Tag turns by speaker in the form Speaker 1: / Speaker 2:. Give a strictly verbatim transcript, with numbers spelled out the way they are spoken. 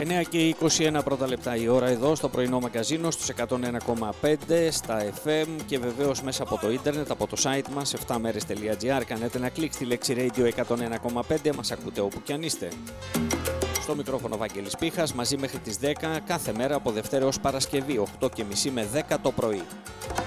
Speaker 1: εννιά και είκοσι ένα πρώτα λεπτά η ώρα εδώ στο πρωινό μαγκαζίνο στους εκατόν ένα κόμμα πέντε στα εφ εμ και βεβαίως μέσα από το ίντερνετ, από το site μας εφτά μέρες τελεία τζι άρ. Κάνετε ένα κλικ στη λέξη Radio εκατόν ένα κόμμα πέντε, μας ακούτε όπου κι αν είστε. Στο μικρόφωνο Βαγγέλης Πίχας, μαζί μέχρι τις δέκα κάθε μέρα από Δευτέρα ως Παρασκευή, οκτώ και μισή με δέκα το πρωί.